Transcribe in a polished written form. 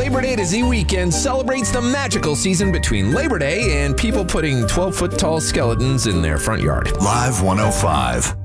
Labor Day to Z Weekend celebrates the magical season between Labor Day and people putting 12-foot tall skeletons in their front yard. Live 105.